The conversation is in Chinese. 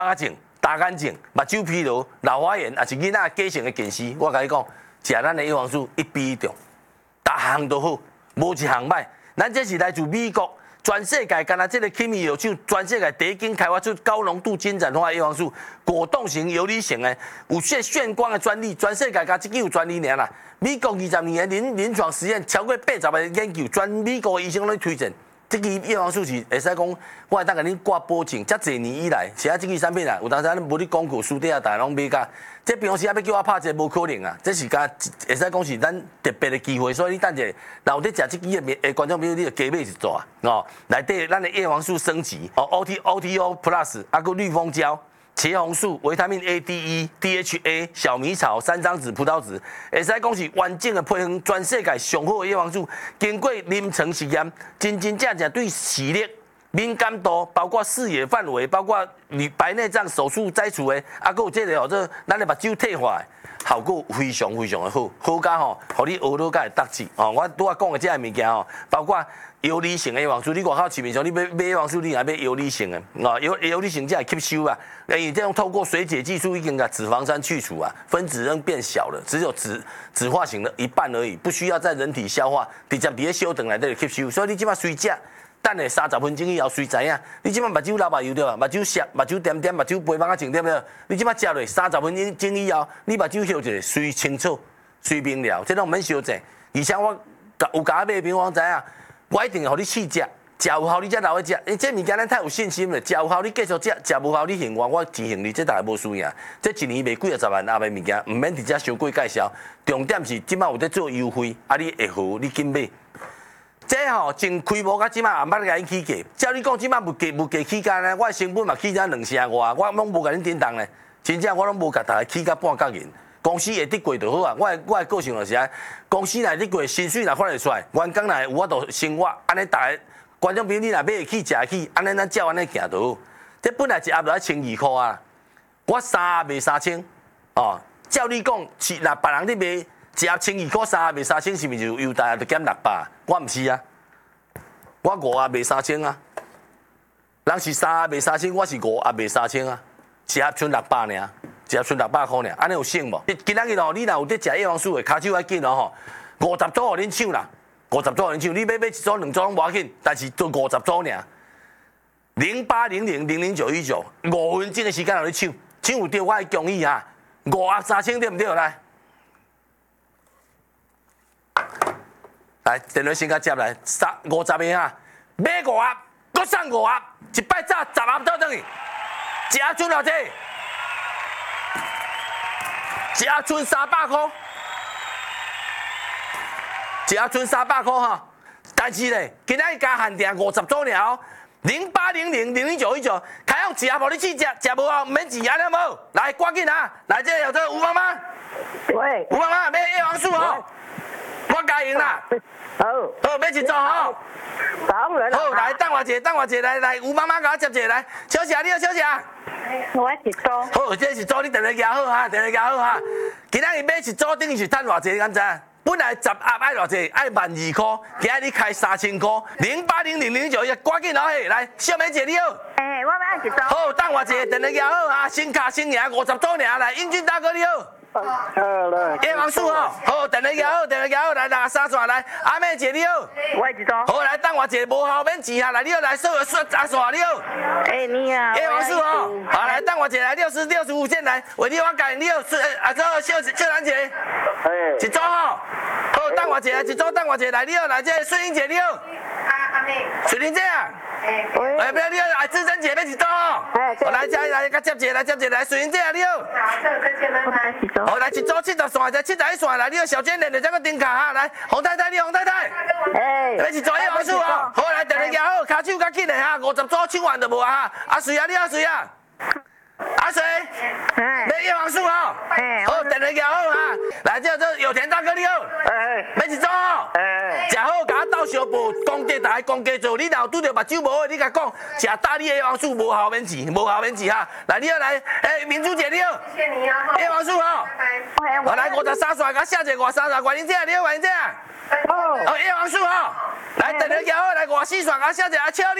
眼镜、大眼睛、目睭疲劳、老花眼，也是囡仔假性的近视。我甲你讲，食咱的叶黄素一比一中，逐项都好，无一项歹。咱这是来自美国。 全世界，干那这个起米药厂，全世界第一间开发出高浓度金盏花叶黄素果冻型、游离型的，有炫光的专利，全世界加这间有专利尔啦。美国20年的临床实验超过80个研究，全美国的医生拢推荐。这支叶黄素是会使讲，我会当甲你挂保证，遮侪年以来，是啊，这支产品啊，有当时咱无咧广告，书底啊，大家拢买甲。这平时啊要叫我拍者无可能啊，这是甲会使讲是咱特别的机会，所以你等者，若有咧食这支的观众朋友，你就加买一组啊，哦，内底咱的叶黄素升级，哦 OTO Plus， 啊个绿蜂胶。 茄红素、维他命 A、D、E、DHA、小米草、三张子、葡萄籽，会使讲是完整的配方，全世界上好的叶黄素，经过临床实验，真正对视力、敏感度，包括视野范围，包括白内障手术摘除的，啊，还有这个哦，这咱的目睭退化的，效果非常的好，好甲吼，互你学到甲会得志哦。我拄仔讲的这个物件吼，包括。 游离型的叶黄素，你外口市面上你买叶黄素，你也买游离型的，啊，游离型才会吸收啊。因为这种透过水解技术已经把脂肪酸去除啊，分子仍变小了，只有脂化型的一半而已，不需要在人体消化，直接伫咧小肠内底吸收。所以你即马随食，等下30分钟以后随知影。你即马目睭流目油对吧？目睭涩、目睭点点、目睭肥蚊仔症对不对？你即马食落30分钟以后，你目睭休一下，随清楚、随明了，这拢免烧济。而且我有甲买平方知影。 我一定互你试食，食有效你才留去食。因这物件咱太有信心了，食有效你继续食，食无效你嫌我钱嫌你，这大家无需要。这一年卖几啊十万阿的物件，唔免伫遮伤过介绍。重点是即摆有在做优惠，啊你会好你紧买。这吼从开幕到即摆也捌甲因起价，照你讲即摆物价起价呢，我的成本嘛起价2成外，我拢无甲恁叮当呢。真正我拢无甲大家起价半角银。 公司会得过就好啊！我的个性就是啊，公司内得过，薪水若发得出来，员工内有法度生活，安尼大家观众朋友你若买会起食会起，安尼咱照安尼行就好。这本来一盒就要1200块啊，我3盒卖3000，哦，照你讲是若别人咧卖一盒1200块，3盒卖3000，是毋是就优待就减600？我毋是啊，我5盒卖3000啊，人是3盒卖3000，我是5盒卖3000啊，一盒剩600尔。 一盒剩600块尔，安尼有省无？今仔日吼，你若有伫食叶黄素的，骹手要紧哦吼，50组互恁抢啦，50组互恁抢，你买一组2组拢无要紧，但是做50组尔。0800000919，5分钟的时间互你抢，抢有对我的建议哈，5盒3000对毋对？来，来电话先甲接来，50个哈，买5盒，搁送5盒，一摆早10盒倒转去，一盒剩偌济？ 一盒剩300块，一盒剩300块哈。但是咧，今仔日加限定50组尔哦。0800000919，开放一盒互你试食，食无效唔免钱，安尼无？来，赶紧啊！来，这有这吴妈妈， 喂， 吴妈妈买叶黄素哦，我加赢啦。 好， 好，买一组吼。 当然好，来，等我一下，来，吴妈妈甲我接一下来，小姐，你好，小姐。 我一组。 好，这是组，你电话拿好哈，电话拿好哈。今仔日买一组等于是赚偌济，你敢知？本来10盒爱偌济，爱12000块，今仔日开3000块。0800000919，赶紧拿去来，小妹姐你好。 哎，我要一组。 好，等我一下，电话拿好哈，新卡新赢50组尔，来，英俊大哥你好。 好了。 叶黄素哦，好，电话拿好，来3线来，阿妹姐你好。 我一组。 好，来等我一下，无效免钱哈，来你好，来所有阿线你好。 哎，你好。 叶黄素哦，好来等我一下，来65线来，为你我改你好，啊个秀兰姐，一组吼，好等我一下，一组等我一下，来你好，来这顺英姐你好。阿妹。顺英姐啊。哎，不要你好，来志珍姐要一组哦。我来接来接一下，来顺英姐啊你好。好，来一组70线，再71线，来你好，小娟连着这个顶卡哈，来洪太太你洪太太。哎。要一组叶黄素哦，好来电话拿好，骹手较紧的哈，50组抢完就无啊哈。阿水啊你好水啊。 阿水，买叶黄素哦，好，电话拿好哈。来，这有田大哥你好，买一组哦，食好，甲我斗相报，公家大家公家做。你若有拄着目睭无好，你甲讲，食大理叶黄素无效免钱，无效免钱哈。来，你好来，明珠姐你好，谢谢你哦，叶黄素哦，好来53线，甲写一个53线，关英姐你好，关英姐，哦，叶黄素哦，来电话拿好，来54线，甲写一个阿超你。